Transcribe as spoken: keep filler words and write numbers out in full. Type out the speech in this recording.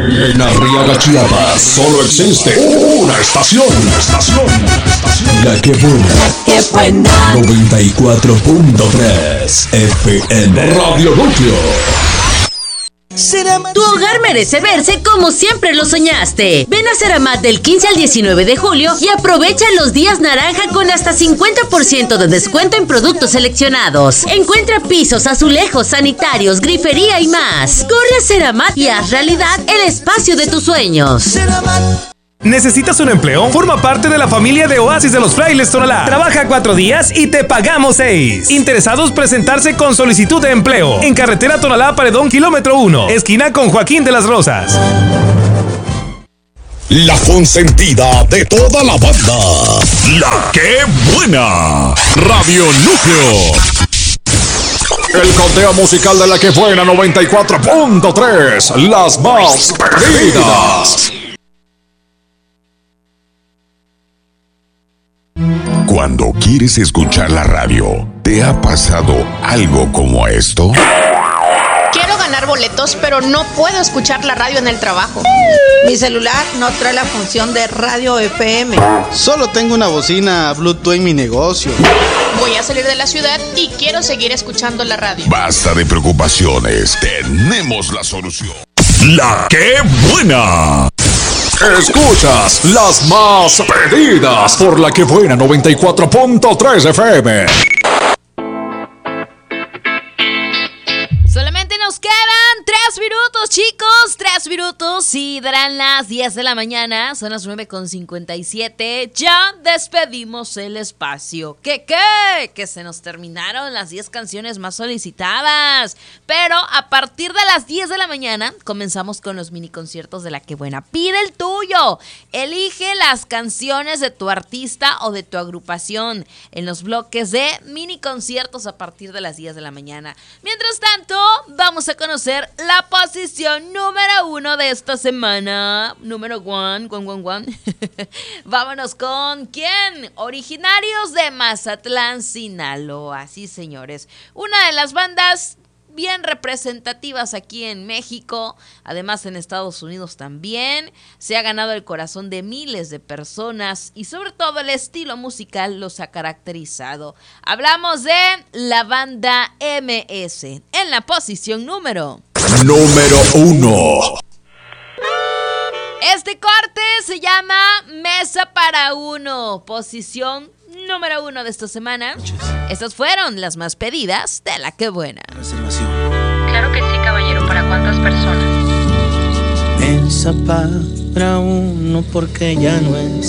En Arriaga, Chiapas, solo existe una estación. Una estación. Una estación. La que buena. La que buena. noventa y cuatro punto tres F M. Radio Núcleo. Tu hogar merece verse como siempre lo soñaste. Ven a Ceramat del quince al diecinueve de julio y aprovecha los días naranja con hasta cincuenta por ciento de descuento en productos seleccionados. Encuentra pisos, azulejos, sanitarios, grifería y más. Corre a Ceramat y haz realidad el espacio de tus sueños. ¿Necesitas un empleo? Forma parte de la familia de Oasis de los Frailes Tonalá. Trabaja cuatro días y te pagamos seis. Interesados presentarse con solicitud de empleo. En carretera Tonalá Paredón, kilómetro uno, esquina con Joaquín de las Rosas. La consentida de toda la banda. La que buena. Radio Núcleo. El conteo musical de La que buena noventa y cuatro punto tres. Las más pedidas. Cuando quieres escuchar la radio, ¿te ha pasado algo como esto? Quiero ganar boletos, pero no puedo escuchar la radio en el trabajo. Mi celular no trae la función de radio F M. Solo tengo una bocina Bluetooth en mi negocio. Voy a salir de la ciudad y quiero seguir escuchando la radio. Basta de preocupaciones, tenemos la solución. La que buena. Escuchas las más pedidas por La que buena noventa y cuatro punto tres F M. Solamente nos quedan tres minutos, chicos. Tres minutos y darán las diez de la mañana. Son las nueve con cincuenta y siete. Ya despedimos el espacio. ¿Qué, qué? Que se nos terminaron las diez canciones más solicitadas. Pero a partir de las diez de la mañana comenzamos con los mini conciertos de La que buena. Pide el tuyo. Elige las canciones de tu artista o de tu agrupación en los bloques de mini conciertos a partir de las diez de la mañana. Mientras tanto, vamos a conocer la posición número uno de esta semana. Número one, one, one, one. Vámonos con ¿quién? Originarios de Mazatlán, Sinaloa. Sí, señores. Una de las bandas bien representativas aquí en México, además en Estados Unidos también. Se ha ganado el corazón de miles de personas y sobre todo el estilo musical los ha caracterizado. Hablamos de la banda M S en la posición número Número uno. Este corte se llama Mesa para Uno, posición número uno de esta semana. Estas fueron las más pedidas de La que buena. Reservación. Claro que sí, caballero. ¿Para cuántas personas? Mesa para uno porque ya no es